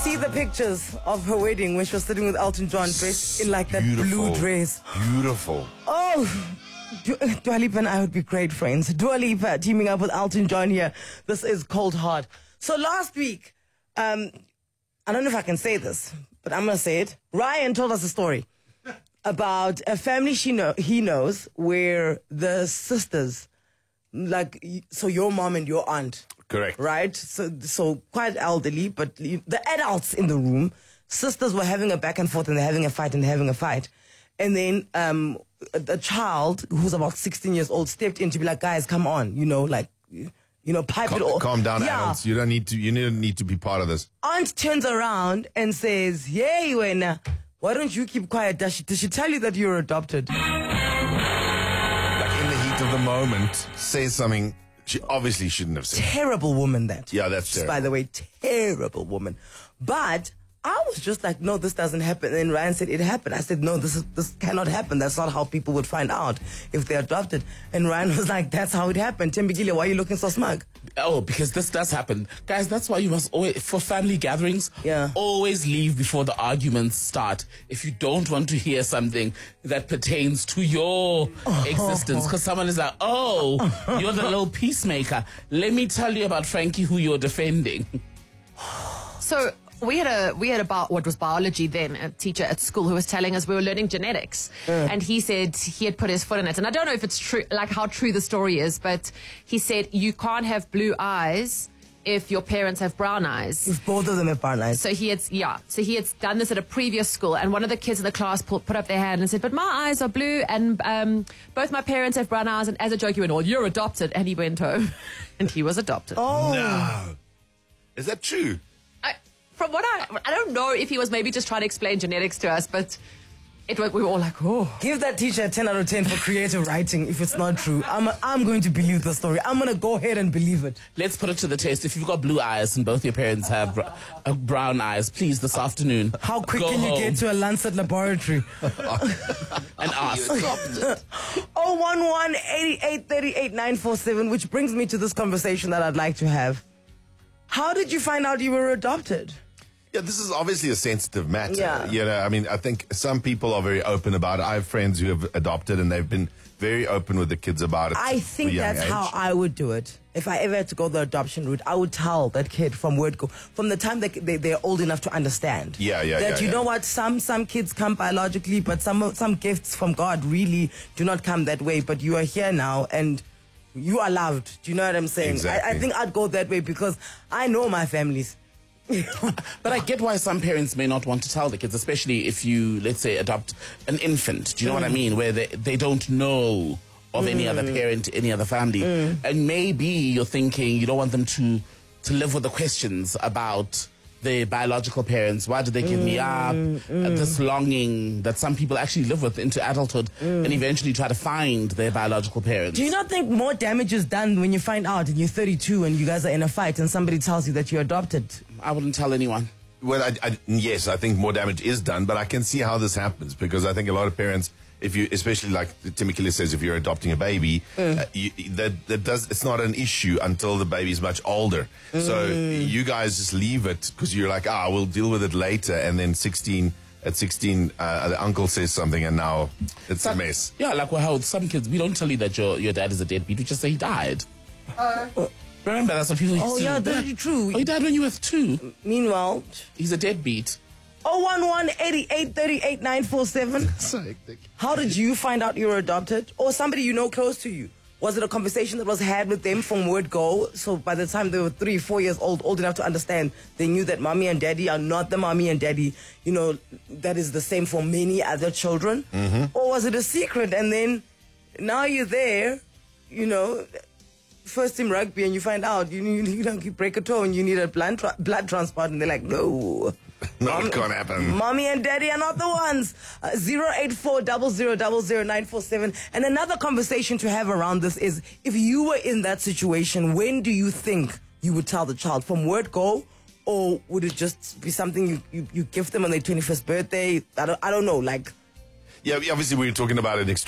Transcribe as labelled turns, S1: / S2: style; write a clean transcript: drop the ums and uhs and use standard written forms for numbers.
S1: see the pictures of her wedding when she was sitting with Elton John dressed in like that
S2: Beautiful.
S1: blue dress.
S2: Beautiful.
S1: Oh, Dua Lipa and I would be great friends. Dua Lipa teaming up with Elton John here. This is Cold Hard. So last week, I don't know if I can say this, but I'm going to say it. Ryan told us a story about a family he knows where the sisters, like, so your mom and your aunt.
S2: Correct.
S1: Right? So quite elderly, but the adults in the room, sisters were having a back and forth and they're having a fight and they're having a fight. And then a child who's about 16 years old stepped in to be like, guys, come on, pipe it all.
S2: Calm down,
S1: yeah.
S2: adults. You don't need to be part of this.
S1: Aunt turns around and says, "Yay, Wena, why don't you keep quiet? Did she tell you that you're adopted?"
S2: Like in the heat of the moment, say something she obviously shouldn't have said.
S1: Terrible woman, that.
S2: Yeah, that's
S1: Just
S2: terrible.
S1: by the way, terrible woman. But I was just like, no, this doesn't happen. And then Ryan said, it happened. I said, no, this cannot happen. That's not how people would find out if they're adopted. And Ryan was like, that's how it happened. Thembekile, why are you looking so smug?
S3: Oh, because this does happen. Guys, that's why you must always, for family gatherings, always leave before the arguments start. If you don't want to hear something that pertains to your existence. Because someone is like, oh, you're the little peacemaker. Let me tell you about Frankie who you're defending.
S4: So we had about what was biology then, a teacher at school who was telling us we were learning genetics. And he said he had put his foot in it. And I don't know if it's true, like how true the story is, but he said you can't have blue eyes if your parents have brown eyes.
S1: If both of them have brown eyes.
S4: So he had done this at a previous school, and one of the kids in the class put up their hand and said, but my eyes are blue and both my parents have brown eyes, and as a joke he went, well, you're adopted, and he went home and he was adopted.
S1: Oh.
S2: No. Is that true?
S4: From what I don't know if he was maybe just trying to explain genetics to us, but we were all like, oh.
S1: Give that teacher a 10 out of 10 for creative writing if it's not true. I'm going to believe the story. I'm going to go ahead and believe it.
S3: Let's put it to the test. If you've got blue eyes and both your parents have brown eyes, please, this afternoon,
S1: how quick
S3: go
S1: can you
S3: home
S1: get to a Lancet laboratory?
S3: and ask.
S1: 011-8838-947, which brings me to this conversation that I'd like to have. How did you find out you were adopted?
S2: Yeah, this is obviously a sensitive matter.
S1: Yeah.
S2: I mean, I think some people are very open about it. I have friends who have adopted and they've been very open with the kids about it.
S1: I think
S2: from a young
S1: that's
S2: age.
S1: how I would do it. If I ever had to go the adoption route, I would tell that kid from word go, from the time they're old enough to understand. That you know what, some kids come biologically, but some gifts from God really do not come that way. But you are here now and you are loved. Do you know what I'm saying?
S2: Exactly.
S1: I think I'd go that way because I know my families.
S3: But I get why some parents may not want to tell the kids, especially if you, let's say, adopt an infant. Do you know what I mean? Where they don't know of any other parent, any other family. And maybe you're thinking you don't want them to live with the questions about their biological parents. Why did they give me up? This longing that some people actually live with into adulthood and eventually try to find their biological parents.
S1: Do you not think more damage is done when you find out and you're 32 and you guys are in a fight and somebody tells you that you're adopted?
S3: I wouldn't tell anyone.
S2: Well, yes, I think more damage is done, but I can see how this happens because I think a lot of parents, if you, especially like Thembekile says, if you're adopting a baby, it's not an issue until the baby's much older. So you guys just leave it because you're like, we'll deal with it later, and then at 16, the uncle says something, and now it's a mess.
S3: Yeah, like how some kids, we don't tell you that your dad is a deadbeat. We just say he died. Remember, that's what people used to do.
S1: Yeah, that's true.
S3: Oh, he died when you were 2.
S1: Meanwhile,
S3: he's a deadbeat.
S1: 011-8838-947.
S2: So hectic.
S1: How did you find out you were adopted? Or somebody you know close to you? Was it a conversation that was had with them from word go? So by the time they were 3, 4 years old enough to understand, they knew that mommy and daddy are not the mommy and daddy, that is the same for many other children? Or was it a secret? And then now you're there, first team rugby, and you find out you break a toe and you need a blood transplant, and they're like, no.
S2: No, it can't happen.
S1: Mommy and daddy are not the ones. 084-0000-947. And another conversation to have around this is, if you were in that situation, when do you think you would tell the child? From word go? Or would it just be something you gift them on their 21st birthday? I don't know, like...
S2: Yeah, obviously we were talking about an